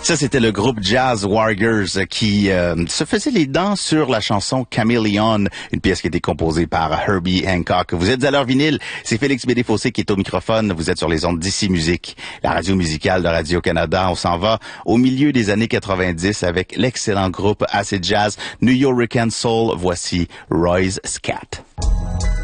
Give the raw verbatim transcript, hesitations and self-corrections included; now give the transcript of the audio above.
Ça, c'était le groupe Jazz Warriors qui euh, se faisait les dents sur la chanson Chameleon, une pièce qui a été composée par Herbie Hancock. Vous êtes à l'heure vinyle, c'est Félix Bédé-Fossé qui est au microphone. Vous êtes sur les ondes d'Ici Musique, la radio musicale de Radio-Canada. On s'en va au milieu des années quatre-vingt-dix avec l'excellent groupe Acid Jazz New York Soul. Voici Roy's Scat.